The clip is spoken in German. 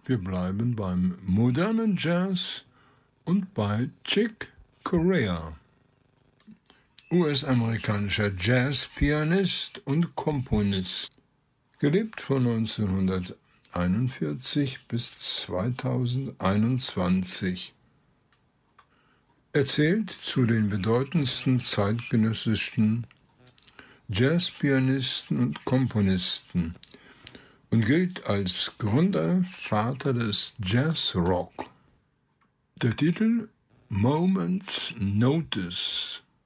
Wir bleiben beim modernen Jazz und bei Chick Corea, US-amerikanischer Jazzpianist und Komponist, gelebt von 1941 bis 2021. Er zählt zu den bedeutendsten zeitgenössischen Jazzpianisten und Komponisten und gilt als Gründervater des Jazzrock. Der Titel Moment's Notice